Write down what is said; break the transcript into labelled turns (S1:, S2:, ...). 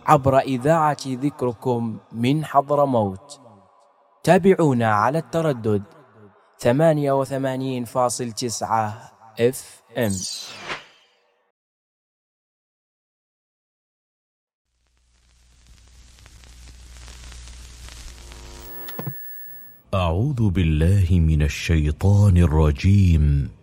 S1: عبر إذاعة ذكركم من حضرموت. تابعونا على التردد 88.9 FM.
S2: أعوذ بالله من الشيطان الرجيم.